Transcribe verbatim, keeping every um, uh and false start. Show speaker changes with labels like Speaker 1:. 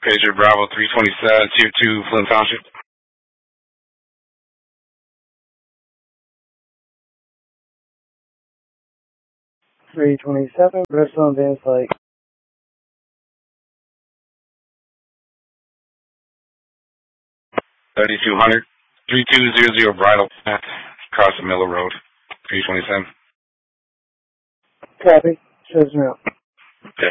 Speaker 1: Pager Bravo three twenty-seven, Tier two, Flint Township.
Speaker 2: three twenty-seven, Bristol and Vance Lake.
Speaker 1: thirty-two hundred, three two zero zero Bridle Path, across the Miller Road, three twenty-seven.
Speaker 2: Copy. Shows me out.